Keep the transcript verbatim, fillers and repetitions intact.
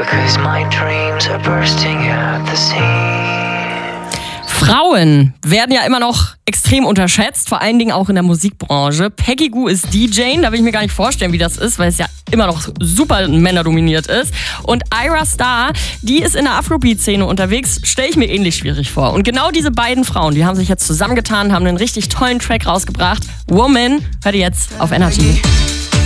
'cause my dreams are bursting at the seams. Frauen werden ja immer noch extrem unterschätzt, vor allen Dingen auch in der Musikbranche. Peggy Gou ist D J, da will ich mir gar nicht vorstellen, wie das ist, weil es ja immer noch super männerdominiert ist. Und Ayra Starr, die ist in der Afrobeat-Szene unterwegs, stelle ich mir ähnlich schwierig vor. Und genau diese beiden Frauen, die haben sich jetzt zusammengetan, haben einen richtig tollen Track rausgebracht. Woman, hört ihr jetzt auf Energy.